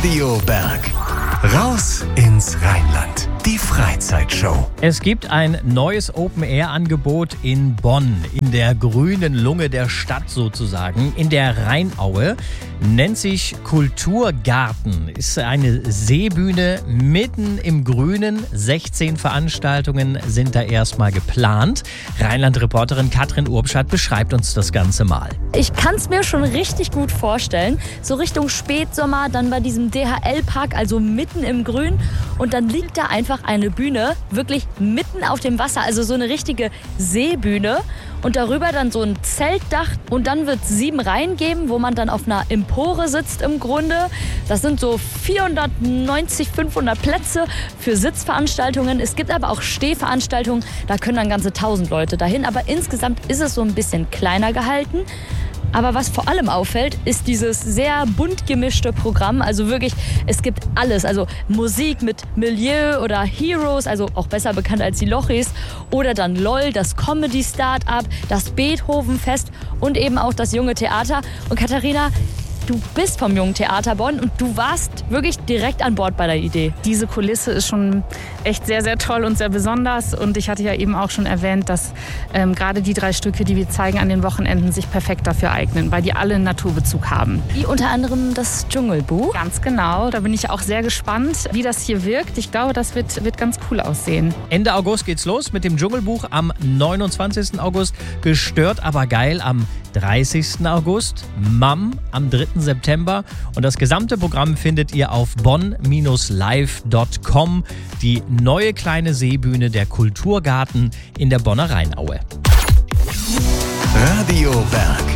Radio Berg. Raus ins Rheinland. Die Freizeitshow. Es gibt ein neues Open-Air-Angebot in Bonn, in der grünen Lunge der Stadt sozusagen, in der Rheinaue. Nennt sich Kulturgarten, ist eine Seebühne mitten im Grünen. 16 Veranstaltungen sind da erstmal geplant. Rheinland-Reporterin Katrin Urbschat beschreibt uns das Ganze mal. Ich kann es mir schon richtig gut vorstellen. So Richtung Spätsommer, dann bei diesem DHL-Park, also mitten im Grün. Und dann liegt da einfach eine Bühne, wirklich mitten auf dem Wasser, also so eine richtige Seebühne. Und darüber dann so ein Zeltdach. Und dann wird es 7 Reihen geben, wo man dann auf einer Empore sitzt im Grunde. Das sind so 490, 500 Plätze für Sitzveranstaltungen. Es gibt aber auch Stehveranstaltungen, da können dann ganze 1000 Leute dahin. Aber insgesamt ist es so ein bisschen kleiner gehalten. Aber was vor allem auffällt, ist dieses sehr bunt gemischte Programm. Also wirklich, es gibt alles. Also Musik mit Milieu oder Heroes, also auch besser bekannt als die Lochis. Oder dann LOL, das Comedy-Start-up, das Beethoven-Fest und eben auch das Junge Theater. Und Katharina, du bist vom Jungen Theater Bonn und du warst wirklich direkt an Bord bei der Idee. Diese Kulisse ist schon echt sehr, sehr toll und sehr besonders. Und ich hatte ja eben auch schon erwähnt, dass gerade die 3 Stücke, die wir zeigen an den Wochenenden, sich perfekt dafür eignen, weil die alle einen Naturbezug haben. Wie unter anderem das Dschungelbuch. Ganz genau. Da bin ich auch sehr gespannt, wie das hier wirkt. Ich glaube, das wird ganz cool aussehen. Ende August geht's los mit dem Dschungelbuch am 29. August. Gestört, aber geil am 30. August. MAM am 3. September. Und das gesamte Programm findet ihr auf bonn-live.com. Die neue kleine Seebühne, der Kulturgarten in der Bonner Rheinaue. Radio Berg.